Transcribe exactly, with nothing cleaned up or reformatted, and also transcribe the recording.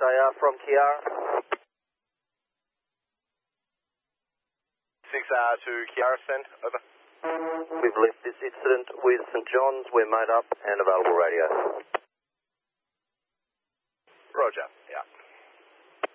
they are from Kiara. six uh, to Kiara, send, over. We've left this incident with St John's. We're made up and available radio. Roger, yeah.